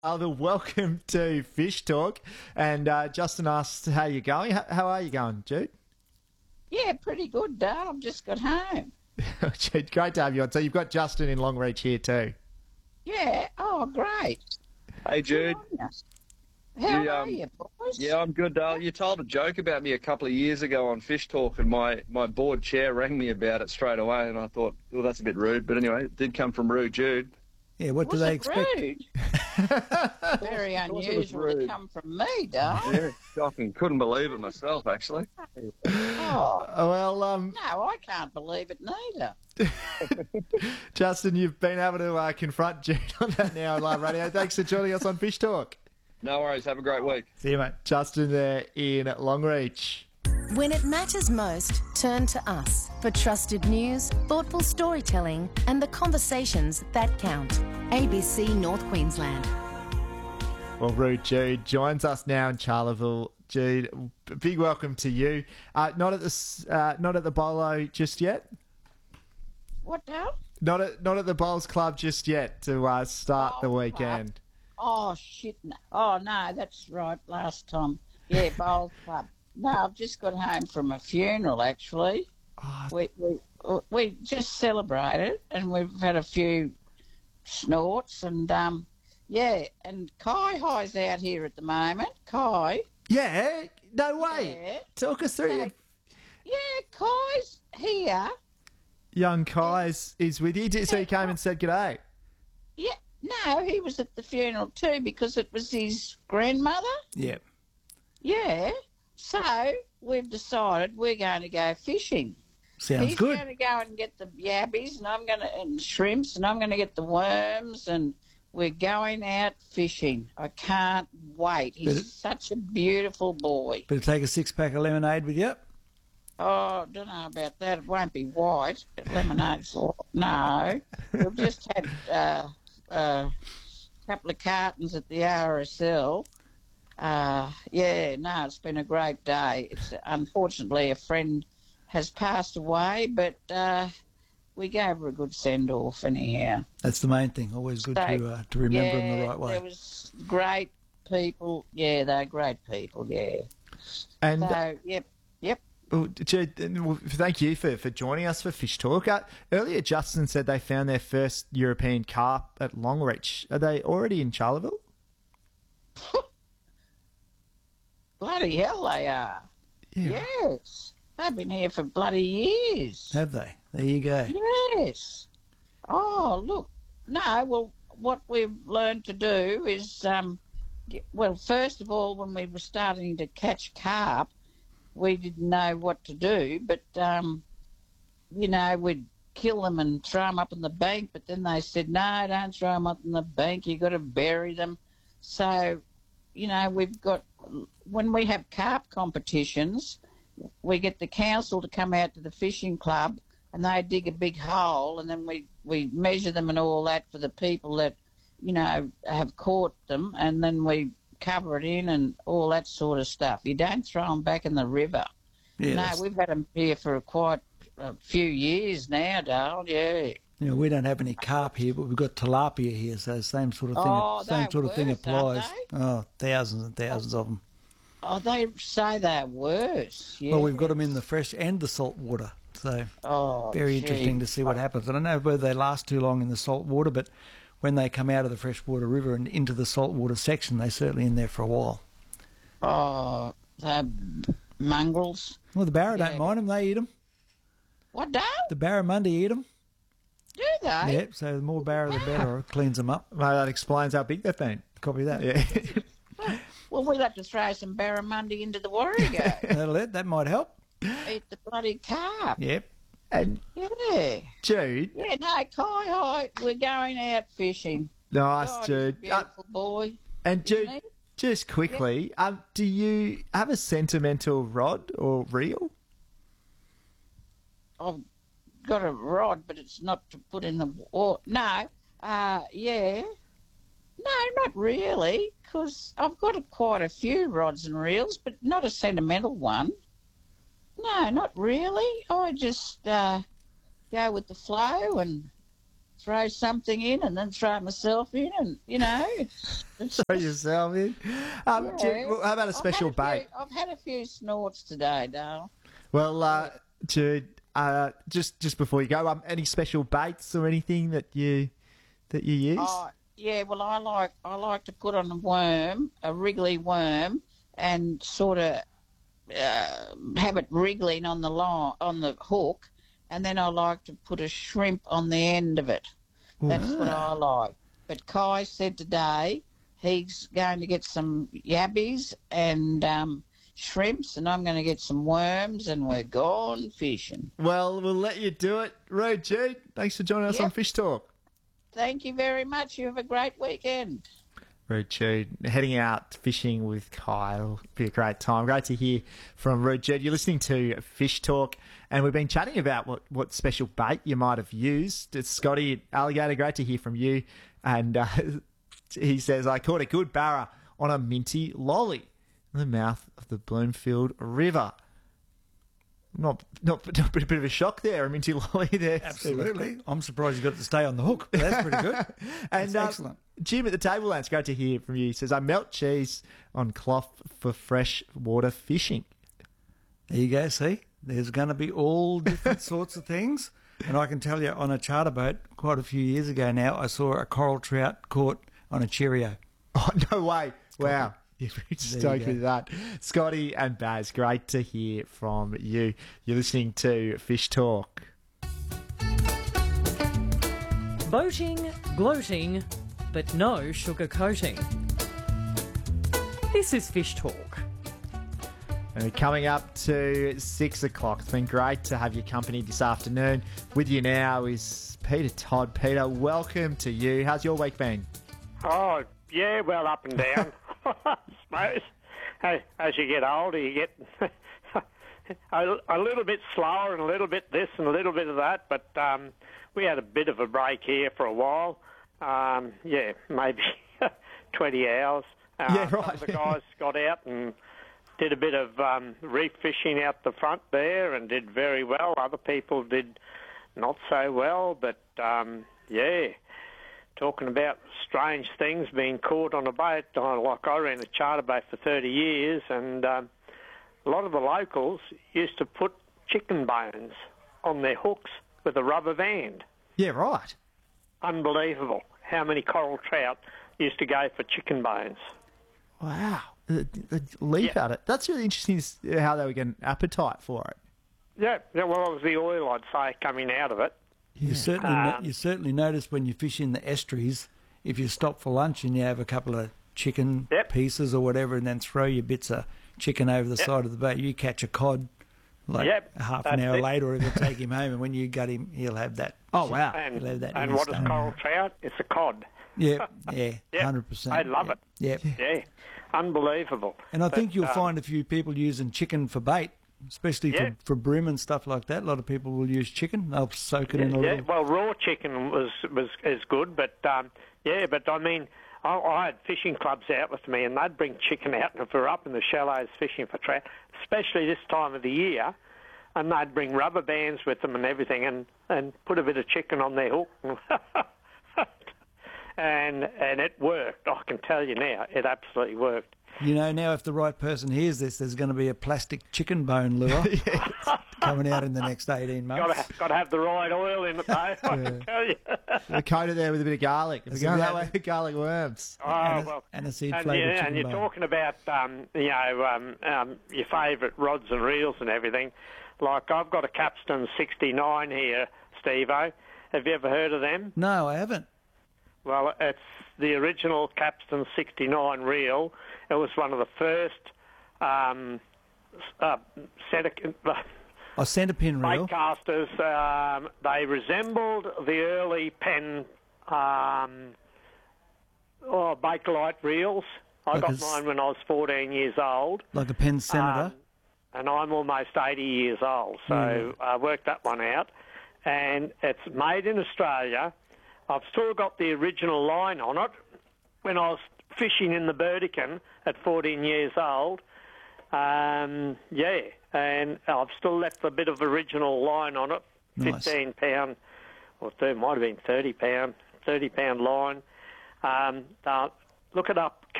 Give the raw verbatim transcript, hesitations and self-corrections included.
Father, welcome to Fish Talk. And uh, Justin asked how you're going. How, how are you going, Jude? Yeah, pretty good, Dale. I've just got home. Jude, great to have you on. So you've got Justin in Longreach here too. Yeah. Oh, great. Hey, Jude. How You, are um, you, boys? Yeah, I'm good, Dale. You told a joke about me a couple of years ago on Fish Talk, and my, my board chair rang me about it straight away, and I thought, well, that's a bit rude. But anyway, it did come from Rude Jude. Yeah, what do Was they it expect? rude? Very Of course it was unusual to rude. come from me, Dale. Yeah, shocking. Couldn't believe it myself, actually. Oh, Oh, well, um, no, I can't believe it neither. Justin, you've been able to uh, confront Jude on that now on Live Radio. Thanks for joining us on Fish Talk. No worries. Have a great week. See you, mate. Justin there in Longreach. When it matters most, turn to us for trusted news, thoughtful storytelling, and the conversations that count. A B C North Queensland. Well, Rude Jude joins us now in Charleville. Jude, a big welcome to you. Uh, not at the s- uh, not at the Bolo just yet. What, Dale? Not at not at the Bowls Club just yet to uh, start the Bowls weekend. Oh, shit. No. Oh, no, that's right. Last time. Yeah, Bowls Club. No, I've just got home from a funeral, actually. Oh, We, we, we just celebrated, and we've had a few snorts, and, um, yeah, and Kai High's out here at the moment. Kai. yeah, no way. Yeah. Talk us through So, it. yeah, Kai's here. Young Kai is, is with you. So he came and said g'day. Yeah, no, he was at the funeral too because it was his grandmother. Yeah. Yeah. So we've decided we're going to go fishing. Sounds He's good. going to go and get the yabbies, and I'm going to and shrimps, and I'm going to get the worms, and we're going out fishing. I can't wait. He's Better- such a beautiful boy. Better take a six pack of lemonade with you. Oh, don't know about that. It won't be white. Lemonade's no. We've just had uh, uh, a couple of cartons at the R S L. Uh, yeah, no, it's been a great day. It's unfortunately a friend has passed away, but uh, we gave her a good send off anyhow. That's the main thing. Always good So, to uh, to remember yeah, them the right way. There was great people. Yeah, they're great people. Yeah. And So yep, yep. well, Jude, uh, well, thank you for, for joining us for Fish Talk. Uh, earlier, Justin said they found their first European carp at Longreach. Are they already in Charleville? Bloody hell, they are. Yeah. Yes. They've been here for bloody years. Have they? There you go. Yes. Oh, look. No, well, what we've learned to do is, um, get- well, first of all, when we were starting to catch carp, we didn't know what to do, but, um, you know, we'd kill them and throw them up in the bank, but then they said, no, don't throw them up in the bank, you've got to bury them. So, you know, we've got, when we have carp competitions, we get the council to come out to the fishing club and they dig a big hole and then we, we measure them and all that for the people that, you know, have caught them, and then we cover it in and all that sort of stuff. You don't throw them back in the river. Yeah. no, that's- we've had them here for quite a few years now, Dale, yeah. you know, we don't have any carp here, but we've got tilapia here, so the same sort of thing. Oh, same they're sort of thing worse, aren't applies. Oh, thousands and thousands of them. Oh, they say they're worse, yeah. Well, we've got them in the fresh and the salt water, so oh, very gee. interesting to see what happens. I don't know whether they last too long in the salt water, but when they come out of the freshwater river and into the saltwater section, they're certainly in there for a while. Oh, they're mongrels. Well, the barra Yeah. don't mind them; they eat them. What, Dale? The barramundi eat them. Do they? Yeah, so the more barra, the better. It cleans them up. Well, that explains how big they've been. Copy that. Yeah. Well, we'll have to throw some barramundi into the Warrego. That'll it. That might help. Eat the bloody carp. Yep. And Yeah. Jude, Yeah, no, Kai High, we're going out fishing. nice, God, he's a Jude. Uh, beautiful boy. and Jude, Isn't he? just quickly, um, do you have a sentimental rod or reel? I've got a rod, but it's not to put in the water. No, uh, yeah. No, not really, because I've got a, quite a few rods and reels, but not a sentimental one. No, not really. I just uh, go with the flow and throw something in and then throw myself in, and you know. Throw yourself in. Um, Yeah. Jude, well, how about a special I've had a bait? few, I've had a few snorts today, Dale. Well, uh, Jude, uh, just just before you go, um, any special baits or anything that you that you use? Oh, yeah. Well, I like I like to put on a worm, a wriggly worm, and sort of uh, have it wriggling on the line, on the hook, and then I like to put a shrimp on the end of it. That's what I like. But Kai said today he's going to get some yabbies and um, shrimps, and I'm going to get some worms, and we're gone fishing. Well, we'll let you do it. Right, Jude. Thanks for joining us Yep. on Fish Talk. Thank you very much. You have a great weekend. Rude Jude, heading out fishing with Kyle. Be a great time. Great to hear from Rude Jude. You're listening to Fish Talk, and we've been chatting about what, what special bait you might have used. It's Scotty at Alligator. Great to hear from you. And uh, he says, I caught a good barra on a minty lolly in the mouth of the Bloomfield River. Not, not, not a bit of a shock there, a minty lolly there. Absolutely. I'm surprised you got to stay on the hook. That's pretty good. And That's uh, excellent. Jim at the table, it's great to hear from you. He says, I melt cheese on cloth for fresh water fishing. There you go, see? There's going to be all different sorts of things. And I can tell you, on a charter boat quite a few years ago now, I saw a coral trout caught on a Cheerio. Oh, no way. Wow. You're stoked go. with that. Scotty and Baz, great to hear from you. You're listening to Fish Talk. Boating, gloating, but no sugar coating. This is Fish Talk. And we're coming up to six o'clock. It's been great to have your company this afternoon. With you now is Peter Todd. Peter, welcome to you. How's your week been? Oh, yeah, well, up and down, I suppose. As, as you get older, you get a, a little bit slower and a little bit this and a little bit of that, but um, we had a bit of a break here for a while. Um, yeah, maybe twenty hours. Uh, Yeah, right. Some of the guys got out and did a bit of um, reef fishing out the front there and did very well. Other people did not so well, but um, yeah, talking about strange things being caught on a boat. Oh, like I ran a charter boat for thirty years, and um, a lot of the locals used to put chicken bones on their hooks with a rubber band. Yeah, right. Unbelievable how many coral trout used to go for chicken bones. Wow. The, the leap Yeah. at it. That's really interesting is how they were getting appetite for it. Yeah, yeah, well, it was the oil, I'd say, coming out of it. You certainly no- Um, you certainly notice when you fish in the estuaries, if you stop for lunch and you have a couple of chicken Yep. pieces or whatever, and then throw your bits of chicken over the side of the boat, you catch a cod. Like Yep, half an that's hour it. later, or if you take him home, and when you gut him, he'll have that. Oh, wow. And, You'll have that and in what your is stomach. coral trout? It's a cod. Yeah, yeah, Yeah, hundred percent. I love it. Yep. Yeah, unbelievable. And I But, think you'll um, find a few people using chicken for bait, especially Yeah. for, for bream and stuff like that. A lot of people will use chicken. They'll soak it in a Yeah, little. well, raw chicken was was is good, but um, yeah, but I mean, I, I had fishing clubs out with me, and they'd bring chicken out, and if we're up in the shallows fishing for trout, especially this time of the year, and they'd bring rubber bands with them and everything, and, and put a bit of chicken on their hook, and and it worked. I can tell you now, it absolutely worked. You know, now if the right person hears this, there's going to be a plastic chicken bone lure coming out in the next eighteen months. Got to got to have the right oil in it, though. I can tell you. They're coated there with a bit of garlic. They're It's going that about- way with garlic worms. Oh, Aniseed- well, aniseed and, flavoured yeah, chicken and you're bone. talking about um, you know um, um, your favourite rods and reels and everything. Like I've got a Capstan sixty-nine here, Steve-O. Have you ever heard of them? No, I haven't. Well, it's the original Capstan sixty-nine reel. It was one of the first um, uh, centre, A centre pin reel. bait casters. Um, they resembled the early Penn um, oh, Bakelite reels. I Like a got s- mine when I was fourteen years old. Like a Penn Senator. Um, and I'm almost eighty years old, so I worked that one out. And it's made in Australia. I've still got the original line on it. When I was fishing in the Burdekin at fourteen years old, um, yeah, and I've still left a bit of original line on it, Nice. fifteen pound or it might have been thirty pound, thirty pound line. Um, they'll look it up,